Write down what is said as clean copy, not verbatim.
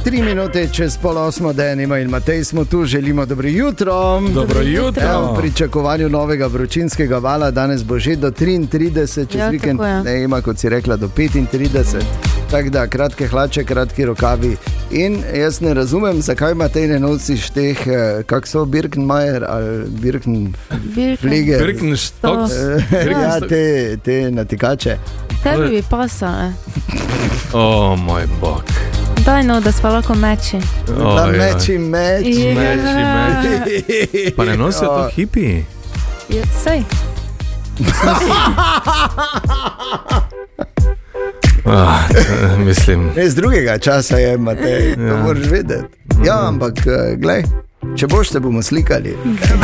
3 minute čez 7:30, Denima in Matej smo tu, želimo dobro jutro. Dobro jutro. V pričakovanju novega vročinskega vala, danes bo že do 33, čez vikend Denima, kot si rekla, do 35. Tako da kratke hlače, kratki rokavi. In jaz ne razumem, zakaj Matej ne nosiš teh, kak so Birkenmeier ali Birkenflieger. Birkenstock. Ja, te natikače. Tebi bi pasal, O moj bog. Daj no, da sva lahko meči. Da meči. Pa ne nosijo to hipi? Sej. Mislim. Z drugega časa je, Matej, to moraš vedeti. Ja, ampak glej, če boš, se bomo slikali.